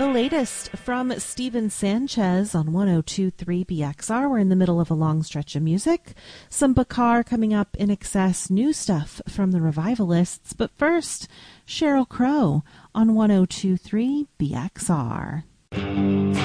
The latest from Steven Sanchez on 102.3 BXR. We're in the middle of a long stretch of music. Some Bakar coming up in excess, new stuff from the Revivalists. But first, Sheryl Crow on 102.3 BXR.